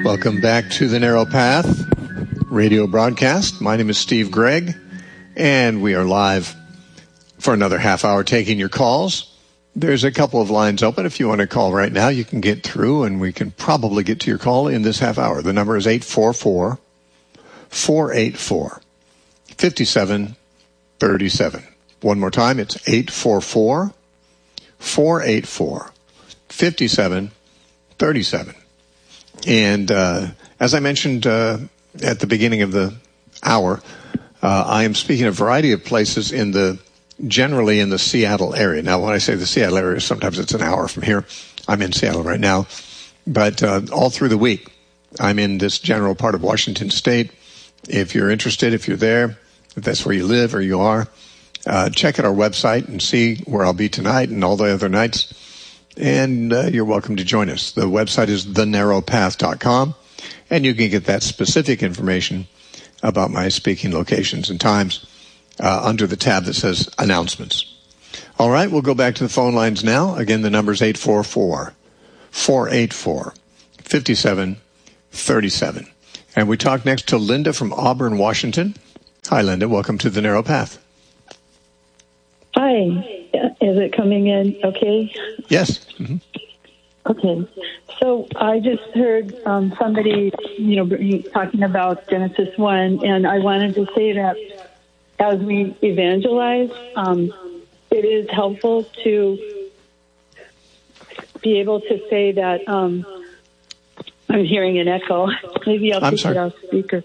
Welcome back to the Narrow Path radio broadcast. My name is Steve Gregg, and we are live for another half hour taking your calls. There's a couple of lines open. If you want to call right now, you can get through, and we can probably get to your call in this half hour. The number is 844-484-5737. One more time, it's 844-484-5737. And as I mentioned at the beginning of the hour, I am speaking a variety of places generally in the Seattle area. Now, when I say the Seattle area, sometimes it's an hour from here. I'm in Seattle right now. But all through the week, I'm in this general part of Washington State. If you're interested, if you're there, if that's where you live or you are, check out our website and see where I'll be tonight and all the other nights. And you're welcome to join us. The website is thenarrowpath.com, and you can get that specific information about my speaking locations and times under the tab that says Announcements. All right, we'll go back to the phone lines now. Again, the number is 844-484-5737. And we talk next to Linda from Auburn, Washington. Hi, Linda. Welcome to the Narrow Path. Hi. Is it coming in okay? Yes. Mm-hmm. Okay. So I just heard somebody, talking about Genesis 1, and I wanted to say that as we evangelize, it is helpful to be able to say that I'm hearing an echo. Maybe I'll take it off speaker.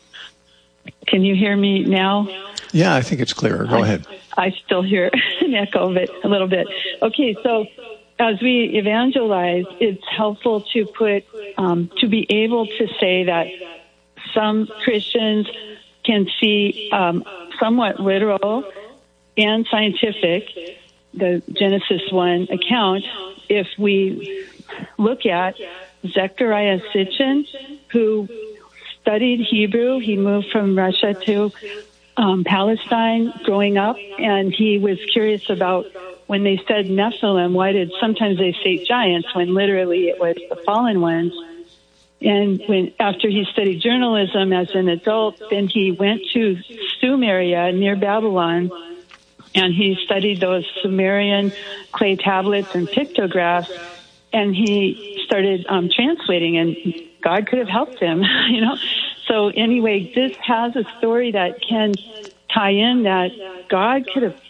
Can you hear me now? Yeah, I think it's clearer. Go ahead. I still hear an echo, but a little bit. Okay, so as we evangelize, it's helpful to to be able to say that some Christians can see somewhat literal and scientific, the Genesis 1 account, if we look at Zecharia Sitchin, who studied Hebrew. He moved from Russia to Palestine growing up, and he was curious about when they said Nephilim, why did sometimes they say giants when literally it was the fallen ones. And after he studied journalism as an adult, then he went to Sumeria near Babylon, and he studied those Sumerian clay tablets and pictographs, and he started translating, and God could have helped him, So anyway, this has a story that can tie in that God could have,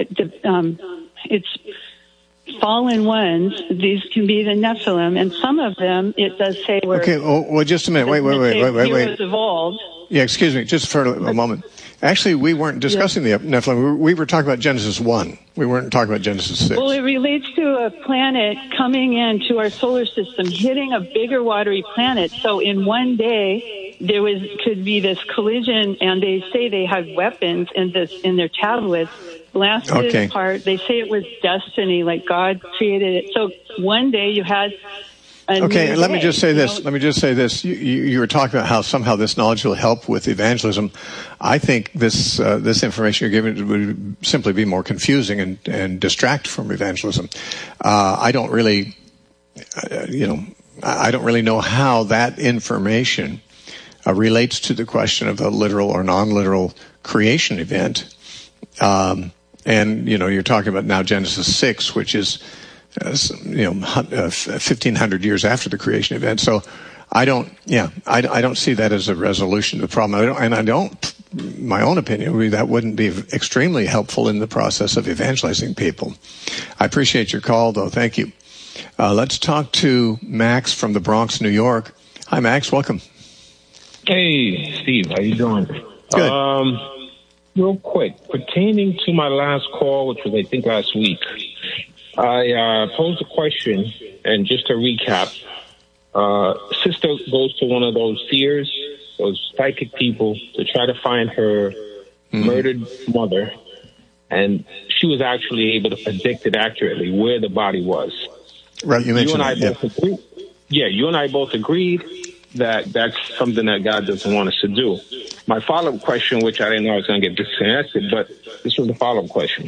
it's fallen ones, these can be the Nephilim, and some of them, it does say were... Okay, well, just a minute. Wait. Heroes of old. Yeah, excuse me, just for a moment. Actually, we weren't discussing the Nephilim. We were talking about Genesis 1. We weren't talking about Genesis 6. Well, it relates to a planet coming into our solar system, hitting a bigger watery planet. So in one day, could be this collision, and they say they had weapons in their tablets. Last part, they say it was destiny, like God created it. So one day you had Okay, let me just say this. You were talking about how somehow this knowledge will help with evangelism. I think this information you're giving would simply be more confusing and distract from evangelism. I don't really know how that information relates to the question of a literal or non-literal creation event. And you're talking about now Genesis 6, which is 1,500 years after the creation event. So I don't see that as a resolution to the problem. My own opinion would be that wouldn't be extremely helpful in the process of evangelizing people. I appreciate your call, though. Thank you. Let's talk to Max from the Bronx, New York. Hi, Max. Welcome. Hey, Steve. How you doing? Good. Real quick, pertaining to my last call, which was, I think, last week, I posed a question, and just to recap, sister goes to one of those seers, those psychic people, to try to find her murdered mother, and she was actually able to predict it accurately where the body was. Right, you mentioned that. You and I both agreed that that's something that God doesn't want us to do. My follow-up question, which I didn't know I was going to get disconnected, but this was the follow-up question.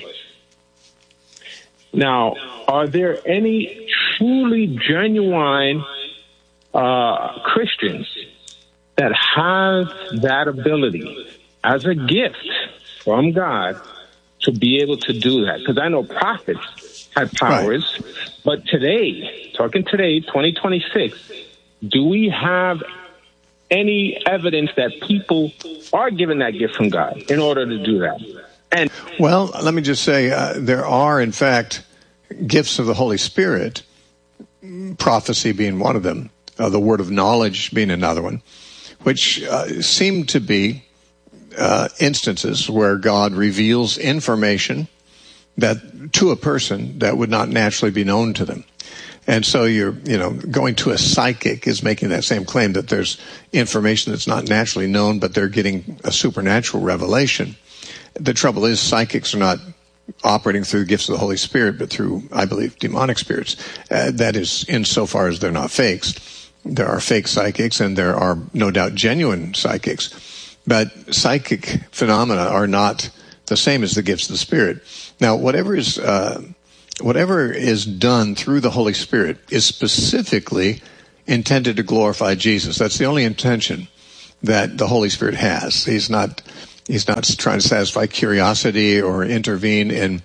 Now, are there any truly genuine Christians that have that ability as a gift from God to be able to do that? Because I know prophets have powers, but today, 2026, do we have any evidence that people are given that gift from God in order to do that? And well, let me just say, there are, in fact, gifts of the Holy Spirit, prophecy being one of them, the word of knowledge being another one, which seem to be instances where God reveals information that to a person that would not naturally be known to them. And so going to a psychic is making that same claim that there's information that's not naturally known, but they're getting a supernatural revelation. The trouble is, psychics are not operating through the gifts of the Holy Spirit, but through, I believe, demonic spirits. That is, insofar as they're not fakes. There are fake psychics, and there are no doubt genuine psychics. But psychic phenomena are not the same as the gifts of the Spirit. Now, whatever is done through the Holy Spirit is specifically intended to glorify Jesus. That's the only intention that the Holy Spirit has. He's not trying to satisfy curiosity or intervene in,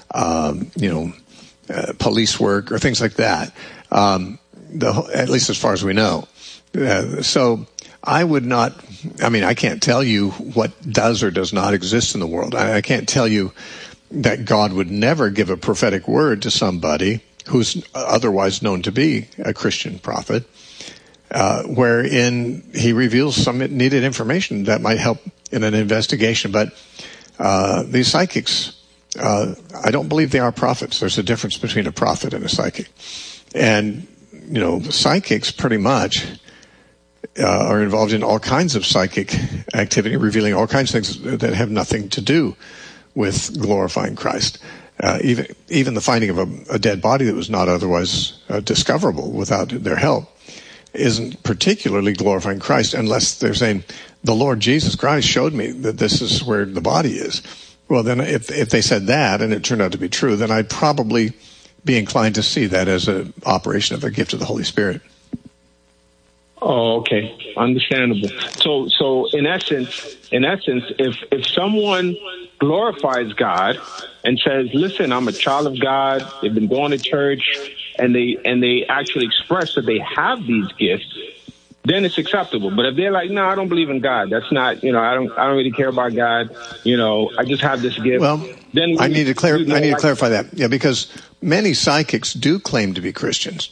police work or things like that. At least as far as we know. So I would not, I can't tell you what does or does not exist in the world. I can't tell you that God would never give a prophetic word to somebody who's otherwise known to be a Christian prophet, wherein he reveals some needed information that might help in an investigation. But these psychics, I don't believe they are prophets. There's a difference between a prophet and a psychic. And, psychics pretty much are involved in all kinds of psychic activity, revealing all kinds of things that have nothing to do with glorifying Christ. Even the finding of a dead body that was not otherwise discoverable without their help isn't particularly glorifying Christ, unless they're saying, the Lord Jesus Christ showed me that this is where the body is. Well, then if they said that and it turned out to be true, then I'd probably be inclined to see that as an operation of a gift of the Holy Spirit. Oh, okay. Understandable. So in essence, if someone glorifies God and says, listen, I'm a child of God, they've been going to church, and they actually express that they have these gifts, then it's acceptable. But if they're like, no, I don't believe in God, that's not, I don't really care about God, I just have this gift. Well, then I need to clarify that. Yeah, because many psychics do claim to be Christians.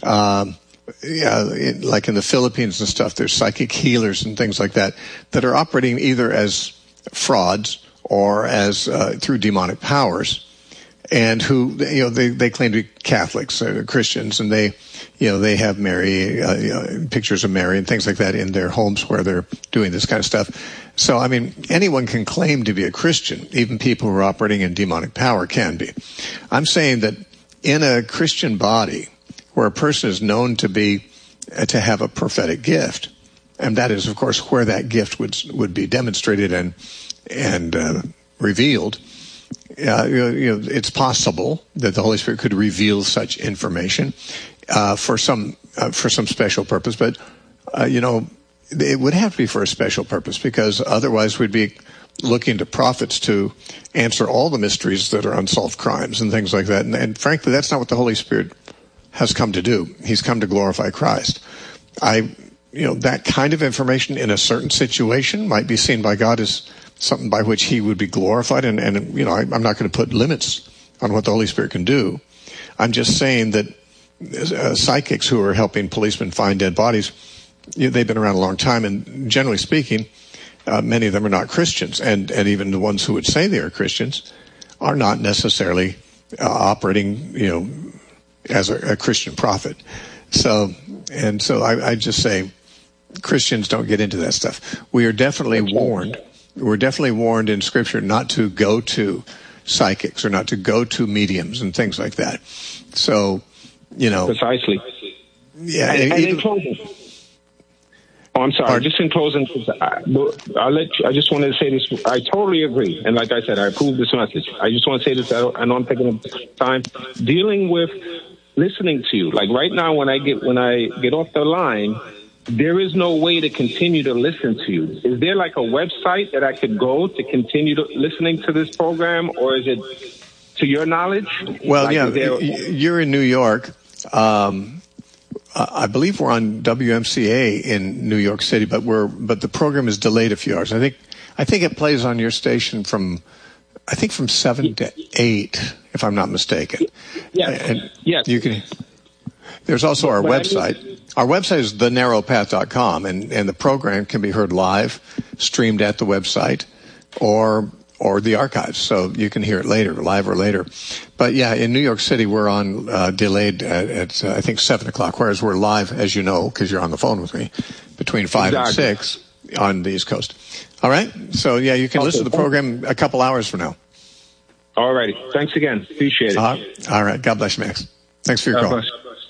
Like in the Philippines and stuff, there's psychic healers and things like that are operating either as frauds or as through demonic powers, and who they claim to be Catholics, Christians, and they have Mary, pictures of Mary and things like that in their homes where they're doing this kind of stuff. So anyone can claim to be a Christian, even people who are operating in demonic power can be. I'm saying that in a Christian body, where a person is known to have a prophetic gift, and that is, of course, where that gift would be demonstrated and revealed. It's possible that the Holy Spirit could reveal such information for some special purpose, but it would have to be for a special purpose, because otherwise we'd be looking to prophets to answer all the mysteries that are unsolved crimes and things like that. And frankly, that's not what the Holy Spirit has come to do. He's come to glorify Christ. That kind of information in a certain situation might be seen by God as something by which he would be glorified. And I'm not going to put limits on what the Holy Spirit can do. I'm just saying that psychics who are helping policemen find dead bodies, they've been around a long time, and generally speaking, many of them are not Christians. And even the ones who would say they are Christians are not necessarily operating, as a Christian prophet. So I just say Christians don't get into that stuff. We are definitely warned. We're definitely warned in Scripture not to go to psychics or not to go to mediums and things like that. So, Precisely. Yeah. And in closing. Oh, I'm sorry. Just in closing, I just wanted to say this. I totally agree. And like I said, I approve this message. I just want to say this. I know I'm taking up time. Dealing with listening to you. Like right now, when I get off the line, there is no way to continue to listen to you. Is there like a website that I could go to continue listening to this program, or is it, to your knowledge? Well, like, you're in New York. I believe we're on WMCA in New York City, but the program is delayed a few hours. I think it plays on your station from 7 to 8, if I'm not mistaken. Yes. Yes. You can. There's also our website. Our website is thenarrowpath.com, and the program can be heard live, streamed at the website, or the archives, so you can hear it later, live or later. But yeah, in New York City, we're on delayed at I think 7 o'clock, whereas we're live, as you know, because you're on the phone with me, between 5 and 6 on the East Coast. All right? So yeah, you can listen to the program a couple hours from now. All righty. Thanks again. Appreciate it. All right. God bless you, Max. Thanks for your call.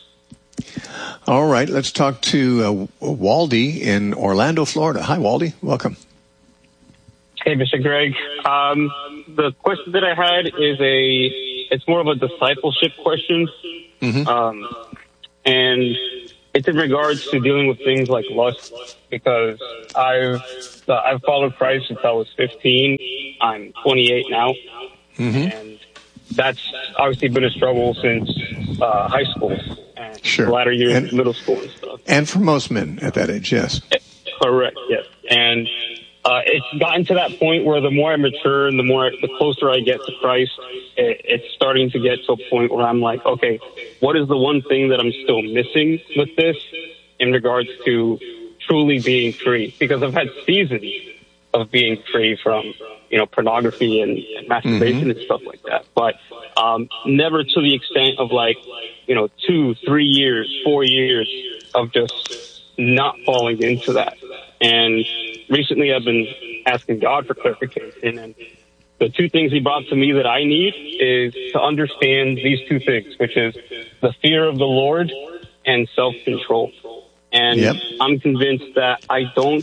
All right. Let's talk to Waldy in Orlando, Florida. Hi, Waldy. Welcome. Hey, Mr. Greg. The question that I had is it's more of a discipleship question. Mm-hmm. And it's in regards to dealing with things like lust, because I've followed Christ since I was 15. I'm 28 now. Mm-hmm. And that's obviously been a struggle since high school and the latter years of middle school and stuff. And for most men at that age, yes. Correct, yes. And it's gotten to that point where the more I mature and the closer I get to Christ, it's starting to get to a point where I'm like, okay, what is the one thing that I'm still missing with this in regards to truly being free? Because I've had seasons of being free from, pornography and masturbation and stuff like that. But never to the extent of 2, 3 years, 4 years of just not falling into that. And recently I've been asking God for clarification, and the two things he brought to me that I need is to understand these two things, which is the fear of the Lord and self-control. And I'm convinced that I don't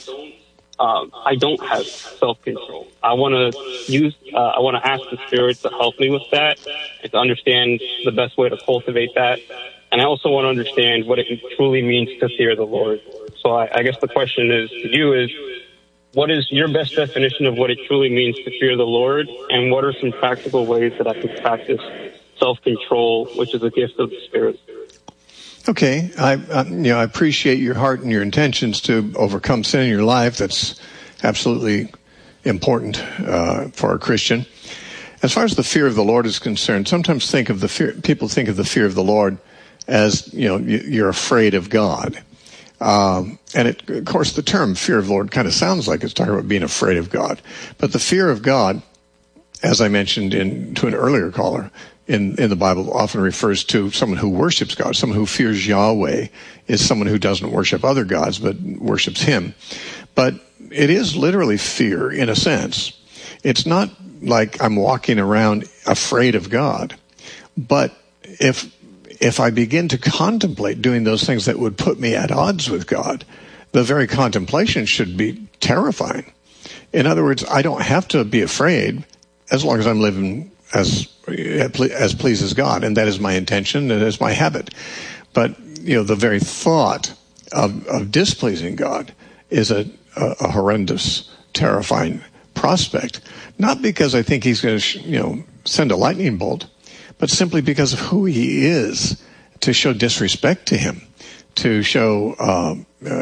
have self-control. I want to ask the Spirit to help me with that and to understand the best way to cultivate that. And I also want to understand what it truly means to fear the Lord. So I guess the question is to you is, what is your best definition of what it truly means to fear the Lord? And what are some practical ways that I can practice self-control, which is a gift of the Spirit? Okay. I appreciate your heart and your intentions to overcome sin in your life. That's absolutely important for a Christian. As far as the fear of the Lord is concerned, sometimes people think of the fear of the Lord as, you're afraid of God. And of course, the term fear of the Lord kind of sounds like it's talking about being afraid of God. But the fear of God, as I mentioned to an earlier caller, in the Bible often refers to someone who worships God. Someone who fears Yahweh is someone who doesn't worship other gods, but worships Him. But it is literally fear in a sense. It's not like I'm walking around afraid of God. But if I begin to contemplate doing those things that would put me at odds with God, the very contemplation should be terrifying. In other words, I don't have to be afraid as long as I'm living as pleases God, and that is my intention, and that is my habit. But the very thought of displeasing God is a horrendous, terrifying prospect. Not because I think He's going to send a lightning bolt, but simply because of who He is, to show disrespect to Him, to show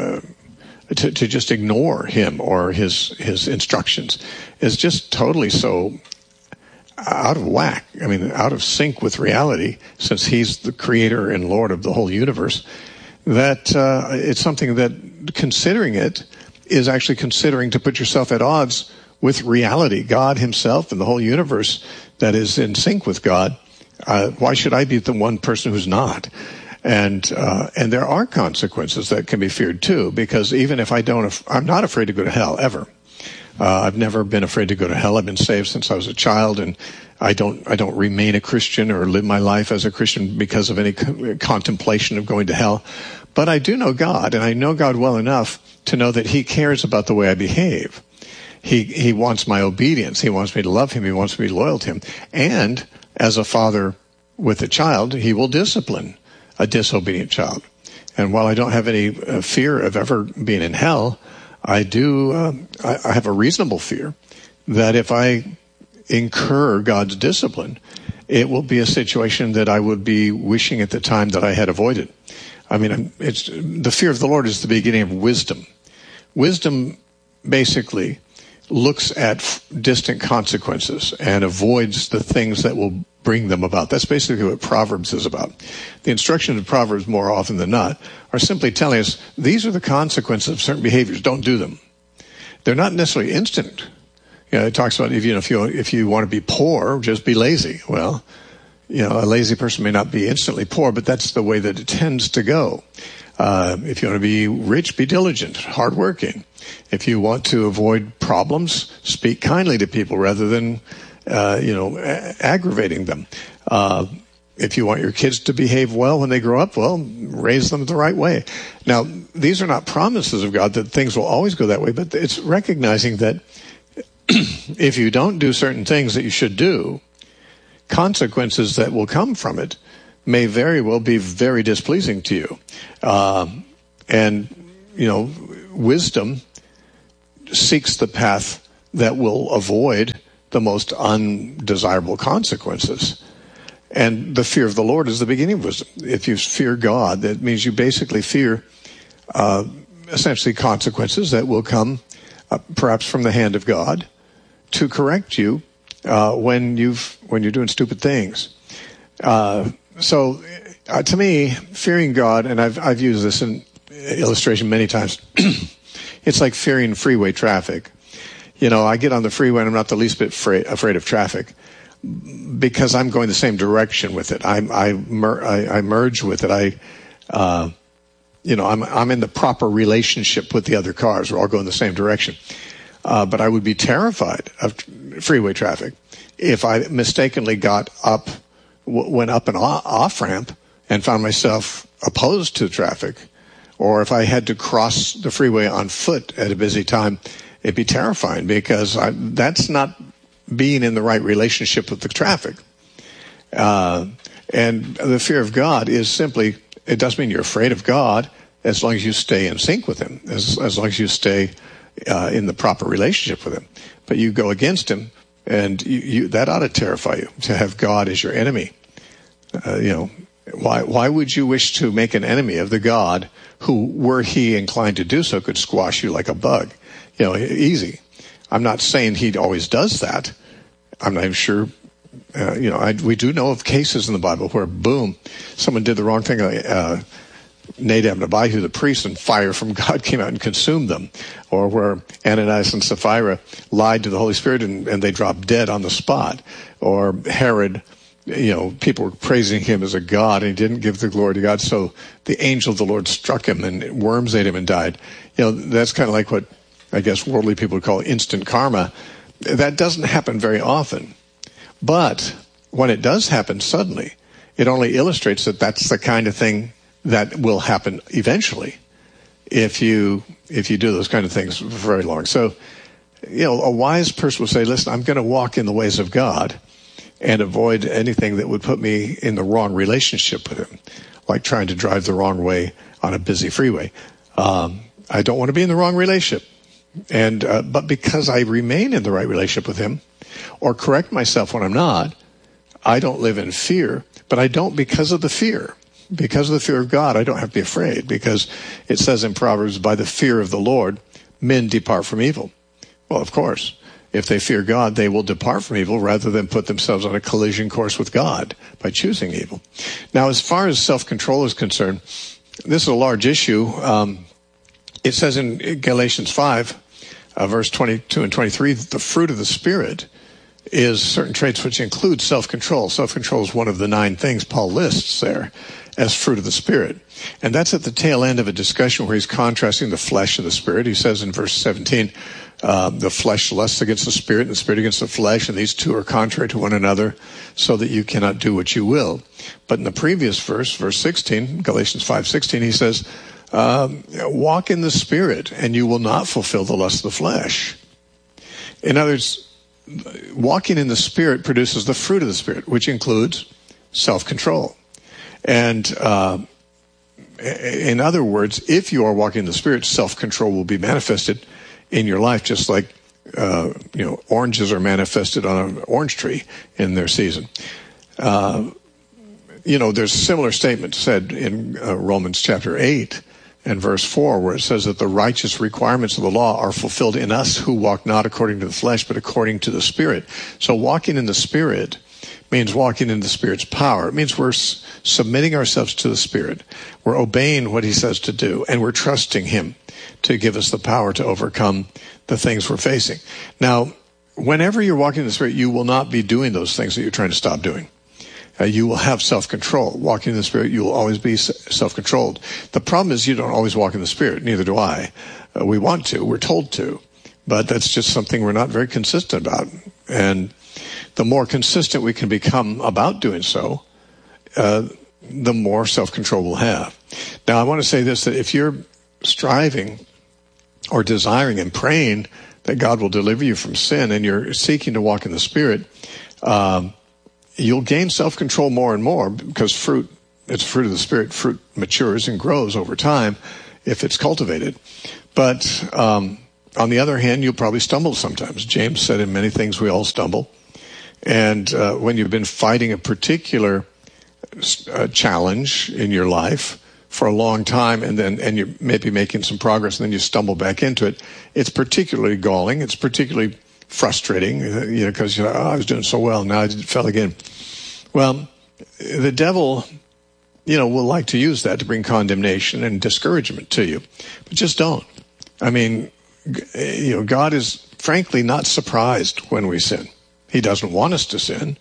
to just ignore Him or His instructions is just totally so out of whack. I mean, out of sync with reality, since He's the creator and Lord of the whole universe, that it's something that considering it is actually considering to put yourself at odds with reality, God Himself and the whole universe that is in sync with God. Why should I be the one person who's not? And there are consequences that can be feared too, because even if I'm not afraid to go to hell ever. I've never been afraid to go to hell. I've been saved since I was a child, and I don't remain a Christian or live my life as a Christian because of any contemplation of going to hell. But I do know God, and I know God well enough to know that He cares about the way I behave. He wants my obedience. He wants me to love Him. He wants me to be loyal to Him. And as a father with a child, He will discipline a disobedient child. And while I don't have any fear of ever being in hell, I have a reasonable fear that if I incur God's discipline, it will be a situation that I would be wishing at the time that I had avoided. I mean, the fear of the Lord is the beginning of wisdom. Wisdom basically looks at distant consequences and avoids the things that will bring them about. That's basically what Proverbs is about. The instructions of Proverbs, more often than not, are simply telling us these are the consequences of certain behaviors. Don't do them. They're not necessarily instant. It talks about if you want to be poor, just be lazy. Well, a lazy person may not be instantly poor, but that's the way that it tends to go. If you want to be rich, be diligent, hardworking. If you want to avoid problems, speak kindly to people rather than, aggravating them. If you want your kids to behave well when they grow up, well, raise them the right way. Now, these are not promises of God that things will always go that way, but it's recognizing that if you don't do certain things that you should do, consequences that will come from it may very well be very displeasing to you. Wisdom seeks the path that will avoid the most undesirable consequences. And the fear of the Lord is the beginning of wisdom. If you fear God, that means you basically fear essentially consequences that will come perhaps from the hand of God to correct you when you're doing stupid things. So to me, fearing God, and I've used this in illustration many times, it's like fearing freeway traffic. I get on the freeway and I'm not the least bit afraid of traffic because I'm going the same direction with it. I merge with it. I'm in the proper relationship with the other cars. We're all going the same direction. But I would be terrified of freeway traffic if I mistakenly went up an off ramp and found myself opposed to traffic, or if I had to cross the freeway on foot at a busy time. It'd be terrifying because that's not being in the right relationship with the traffic. And the fear of God is simply, it doesn't mean you're afraid of God as long as you stay in sync with Him, as long as you stay in the proper relationship with Him. But you go against Him, and that ought to terrify you, to have God as your enemy. Why would you wish to make an enemy of the God who, were He inclined to do so, could squash you like a bug? Easy. I'm not saying He always does that. I'm not even sure. We do know of cases in the Bible where, boom, someone did the wrong thing. Nadab and Abihu, the priest, and fire from God came out and consumed them. Or where Ananias and Sapphira lied to the Holy Spirit and they dropped dead on the spot. Or Herod, people were praising him as a god and he didn't give the glory to God. So the angel of the Lord struck him and worms ate him and died. That's kind of like what I guess worldly people would call instant karma. That doesn't happen very often. But when it does happen suddenly, it only illustrates that that's the kind of thing that will happen eventually if you do those kind of things for very long. So, a wise person would say, listen, I'm going to walk in the ways of God and avoid anything that would put me in the wrong relationship with Him, like trying to drive the wrong way on a busy freeway. I don't want to be in the wrong relationship. But because I remain in the right relationship with Him, or correct myself when I'm not, I don't live in fear, but I don't because of the fear. Because of the fear of God, I don't have to be afraid, because it says in Proverbs, by the fear of the Lord, men depart from evil. Well, of course, if they fear God, they will depart from evil rather than put themselves on a collision course with God by choosing evil. Now, as far as self-control is concerned, this is a large issue. It says in Galatians 5, verse 22 and 23, the fruit of the Spirit is certain traits which include self-control. Self-control is one of the 9 things Paul lists there as fruit of the Spirit. And that's at the tail end of a discussion where he's contrasting the flesh and the Spirit. He says in verse 17, the flesh lusts against the Spirit and the Spirit against the flesh, and these two are contrary to one another, so that you cannot do what you will. But in the previous verse 16, Galatians 5:16, he says, walk in the Spirit, and you will not fulfill the lust of the flesh. In other words, walking in the Spirit produces the fruit of the Spirit, which includes self-control. And in other words, if you are walking in the Spirit, self-control will be manifested in your life, just like oranges are manifested on an orange tree in their season. There's a similar statement said in Romans chapter 8 and verse 4, where it says that the righteous requirements of the law are fulfilled in us who walk not according to the flesh, but according to the Spirit. So walking in the Spirit means walking in the Spirit's power. It means we're submitting ourselves to the Spirit. We're obeying what He says to do, and we're trusting Him to give us the power to overcome the things we're facing. Now, whenever you're walking in the Spirit, you will not be doing those things that you're trying to stop doing. You will have self-control. Walking in the Spirit, you will always be self-controlled. The problem is you don't always walk in the Spirit. Neither do I. We want to. We're told to. But that's just something we're not very consistent about. And the more consistent we can become about doing so, the more self-control we'll have. Now, I want to say this, that if you're striving or desiring and praying that God will deliver you from sin and you're seeking to walk in the Spirit, you'll gain self-control more and more because it's fruit of the Spirit. Fruit matures and grows over time if it's cultivated. But on the other hand, you'll probably stumble sometimes. James said in many things we all stumble. And when you've been fighting a particular challenge in your life for a long time and you're maybe making some progress and then you stumble back into it, it's particularly galling. It's particularly frustrating, because I was doing so well, now I fell again. Well, the devil, will like to use that to bring condemnation and discouragement to you, but just don't. I mean, God is frankly not surprised when we sin. He doesn't want us to sin,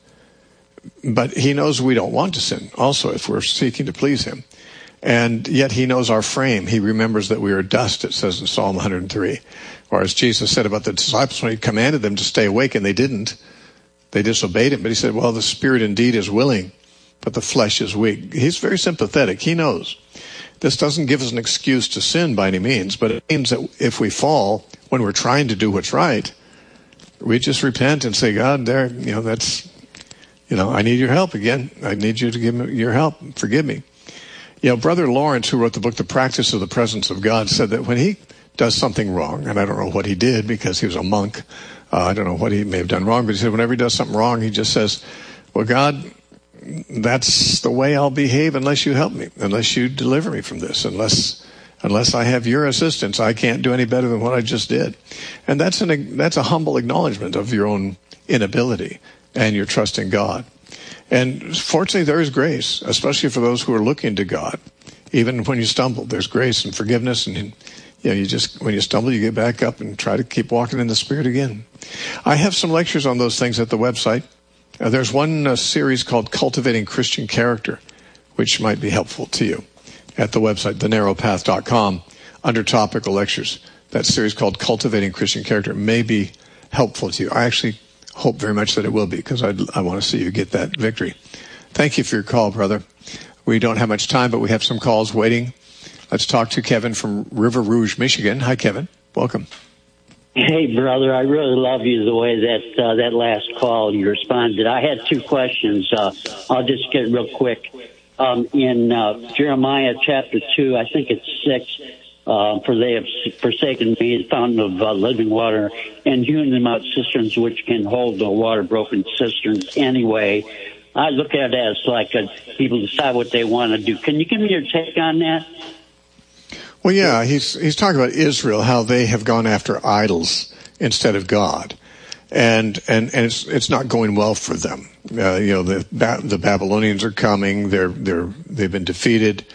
but He knows we don't want to sin also if we're seeking to please Him. And yet He knows our frame. He remembers that we are dust, it says in Psalm 103. Or as Jesus said about the disciples when He commanded them to stay awake, and they didn't. They disobeyed Him. But He said, well, the Spirit indeed is willing, but the flesh is weak. He's very sympathetic. He knows. This doesn't give us an excuse to sin by any means, but it means that if we fall when we're trying to do what's right, we just repent and say, God, I need your help again. I need you to give me your help. Forgive me. Brother Lawrence, who wrote the book, The Practice of the Presence of God, said that when he does something wrong, and I don't know what he did because he was a monk. I don't know what he may have done wrong, but he said whenever he does something wrong, he just says, well, God, that's the way I'll behave unless you help me, unless you deliver me from this, unless I have your assistance, I can't do any better than what I just did. And that's a humble acknowledgement of your own inability and your trust in God. And fortunately, there is grace, especially for those who are looking to God. Even when you stumble, there's grace and forgiveness, and when you stumble, you get back up and try to keep walking in the Spirit again. I have some lectures on those things at the website. There's one series called Cultivating Christian Character, which might be helpful to you at the website, thenarrowpath.com, under topical lectures. That series called Cultivating Christian Character may be helpful to you. I actually hope very much that it will be, because I want to see you get that victory. Thank you for your call, brother. We don't have much time, but we have some calls waiting. Let's talk to Kevin from River Rouge, Michigan. Hi, Kevin. Welcome. Hey, brother. I really love you the way that last call you responded. I had two questions. I'll just get real quick. In Jeremiah chapter 2, I think it's 6, for they have forsaken me, the fountain of living water, and hewn them out cisterns which can hold the water, broken cisterns anyway. I look at it as like people decide what they want to do. Can you give me your take on that? Well, yeah, he's talking about Israel, how they have gone after idols instead of God, and it's not going well for them. The Babylonians are coming. They've been defeated.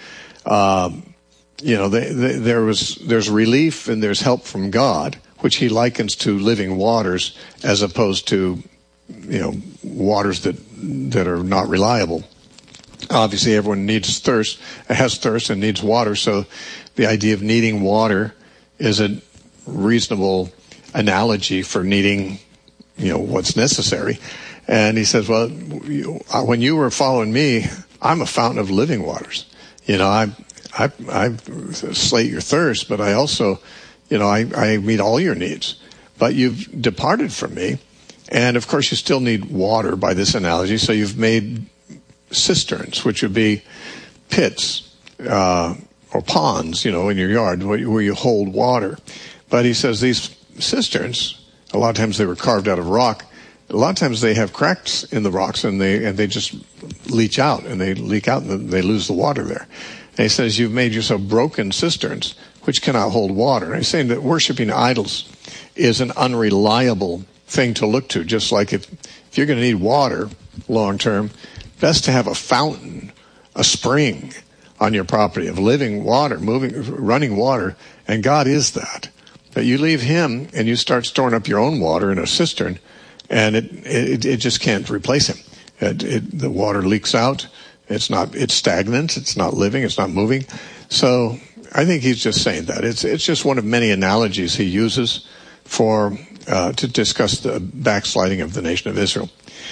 There's relief and there's help from God, which He likens to living waters, as opposed to waters that are not reliable. Obviously, everyone has thirst and needs water, so the idea of needing water is a reasonable analogy for needing, what's necessary. And he says, well, when you were following me, I'm a fountain of living waters. I slate your thirst, but I also, I meet all your needs. But you've departed from me. And of course, you still need water by this analogy. So you've made cisterns, which would be pits or ponds, in your yard where you hold water. But he says these cisterns, a lot of times they were carved out of rock. A lot of times they have cracks in the rocks, and they just leach out, and they leak out, and they lose the water there. And he says, you've made yourself broken cisterns, which cannot hold water. And he's saying that worshiping idols is an unreliable thing to look to, just like if you're going to need water long term, best to have a fountain, a spring on your property of living water, running water, and God is that. That you leave him and you start storing up your own water in a cistern, and it just can't replace him. The water leaks out. It's stagnant. It's not living. It's not moving. So I think he's just saying that. It's just one of many analogies he uses to discuss the backsliding of the nation of Israel.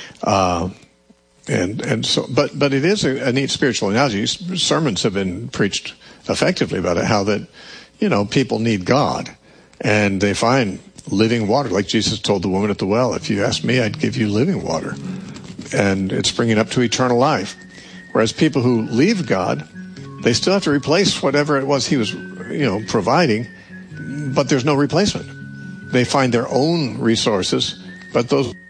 And so, but it is a neat spiritual analogy. Sermons have been preached effectively about it, how that, people need God, and they find living water, like Jesus told the woman at the well, if you ask me, I'd give you living water. And it's bringing up to eternal life. Whereas people who leave God, they still have to replace whatever it was he was, providing, but there's no replacement. They find their own resources, but those